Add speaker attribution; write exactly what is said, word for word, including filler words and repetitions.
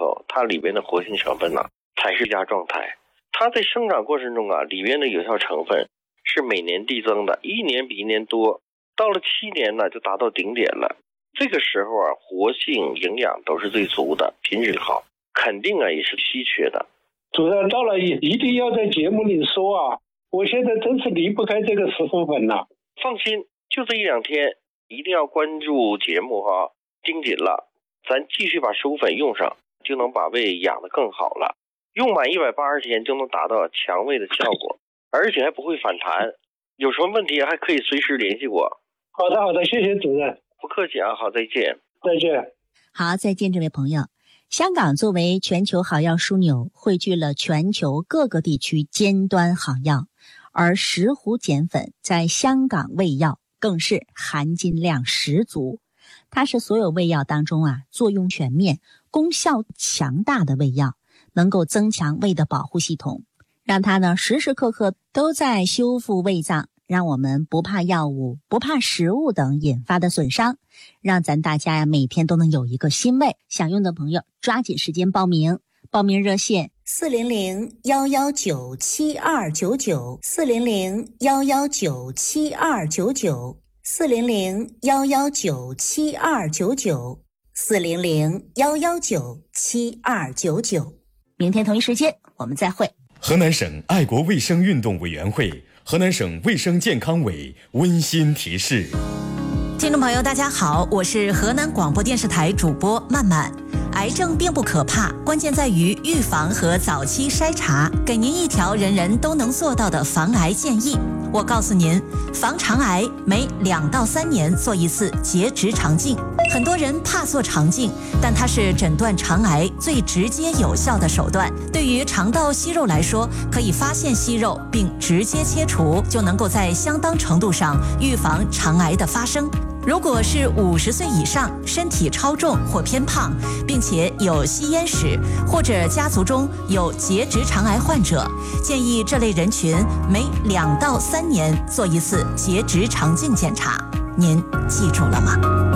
Speaker 1: 候，它里边的活性成分呢、啊、才是最佳状态。它在生长过程中啊，里边的有效成分是每年递增的，一年比一年多，到了七年呢就达到顶点了。这个时候啊，活性营养都是最足的，品质好，肯定啊也是稀缺的。
Speaker 2: 主任到了一定要在节目里说啊，我现在真是离不开这个石斛粉了。
Speaker 1: 放心，就这一两天一定要关注节目哈、啊，盯紧了，咱继续把石斛粉用上，就能把胃养得更好了。用满一百八十天就能达到强胃的效果，而且还不会反弹。有什么问题还可以随时联系我。
Speaker 2: 好的好的，谢谢主任。
Speaker 1: 不客气啊，好，再见。
Speaker 2: 再见。
Speaker 3: 好，再见这位朋友。香港作为全球好药枢纽，汇聚了全球各个地区尖端好药，而石斛碱粉在香港胃药更是含金量十足。它是所有胃药当中啊作用全面、功效强大的胃药，能够增强胃的保护系统，让它呢时时刻刻都在修复胃脏，让我们不怕药物、不怕食物等引发的损伤，让咱大家呀每天都能有一个新胃。想用的朋友抓紧时间报名，报名热线四零零幺幺九七二九九，四零零幺幺九七二九九，四零零幺幺九七二九九，四零零幺幺九七二九九。明天同一时间我们再会。
Speaker 4: 河南省爱国卫生运动委员会、河南省卫生健康委温馨提示。
Speaker 5: 听众朋友大家好，我是河南广播电视台主播曼曼。癌症并不可怕，关键在于预防和早期筛查，给您一条人人都能做到的防癌建议。我告诉您，防肠癌每两到三年做一次结直肠镜。很多人怕做肠镜，但它是诊断肠癌最直接有效的手段。对于肠道息肉来说，可以发现息肉并直接切除，就能够在相当程度上预防肠癌的发生。如果是五十岁以上，身体超重或偏胖，并且有吸烟史，或者家族中有结直肠癌患者，建议这类人群每两到三年做一次结直肠镜检查。您记住了吗？